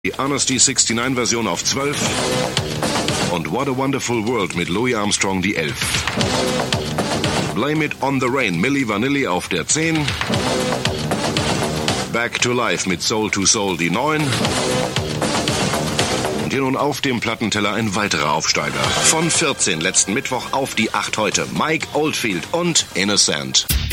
Die Honesty 69-Version auf 12 und What a Wonderful World mit Louis Armstrong die 11. Blame It on the Rain, Milli Vanilli auf der 10. Back to Life mit Soul to Soul die 9. Und hier nun auf dem Plattenteller ein weiterer Aufsteiger. Von 14 letzten Mittwoch auf die 8 heute. Mike Oldfield und Innocent.